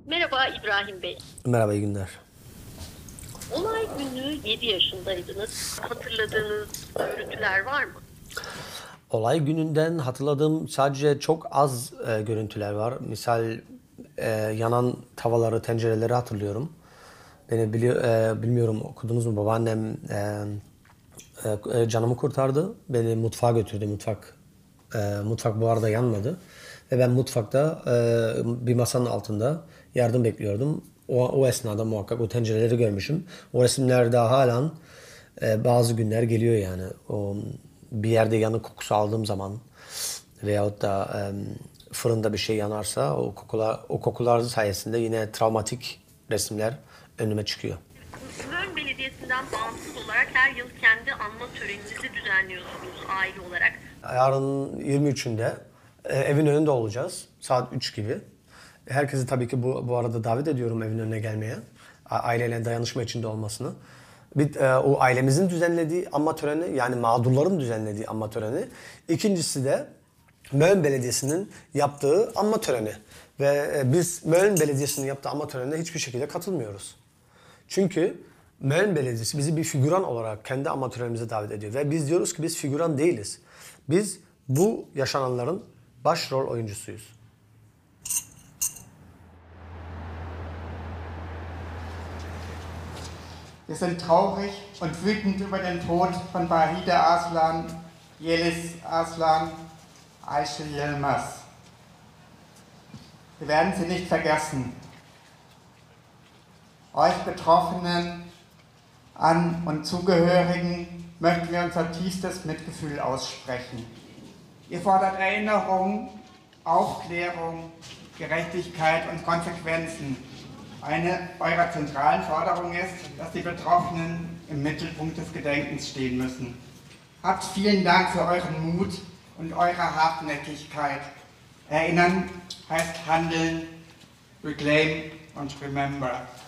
Merhaba İbrahim Bey. Merhaba, iyi günler. Olay günü 7 yaşındaydınız. Hatırladığınız görüntüler var mı? Olay gününden hatırladığım sadece çok az görüntüler var. Misal yanan tavaları, tencereleri hatırlıyorum. Bilmiyorum okudunuz mu? Babaannem canımı kurtardı. Beni mutfağa götürdü. Mutfak bu arada yanmadı. Ve ben mutfakta bir masanın altında yardım bekliyordum. O esnada muhakkak o tencereleri görmüşüm. O resimler daha halen bazı günler geliyor yani. O bir yerde yanık kokusu aldığım zaman veyahut da fırında bir şey yanarsa o kokular sayesinde yine travmatik resimler önüme çıkıyor. Möl Belediyesi'nden bağımsız olarak her yıl kendi anma töreninizi düzenliyorsunuz aile olarak. Yarın 23'ünde evin önünde olacağız. Saat 3 gibi. Herkesi tabii ki bu arada davet ediyorum evin önüne gelmeye. Aileyle dayanışma içinde olmasını. O ailemizin düzenlediği anma töreni, yani mağdurların düzenlediği anma töreni. İkincisi de Mölln Belediyesi'nin yaptığı anma töreni. Ve biz Mölln Belediyesi'nin yaptığı anma törenine hiçbir şekilde katılmıyoruz. Çünkü Mölln Belediyesi bizi bir figüran olarak kendi anma törenimize davet ediyor. Ve biz diyoruz ki biz figüran değiliz. Biz bu yaşananların başrol oyuncusuyuz. Wir sind traurig und wütend über den Tod von Vahide Arslan, Yeliz Arslan, Ayşe Yilmaz. Wir werden sie nicht vergessen. Euch Betroffenen, und Zugehörigen möchten wir unser tiefstes Mitgefühl aussprechen. Ihr fordert Erinnerung, Aufklärung, Gerechtigkeit und Konsequenzen. Eine eurer zentralen Forderungen ist, dass die Betroffenen im Mittelpunkt des Gedenkens stehen müssen. Habt vielen Dank für euren Mut und eure Hartnäckigkeit. Erinnern heißt handeln, reclaim und remember.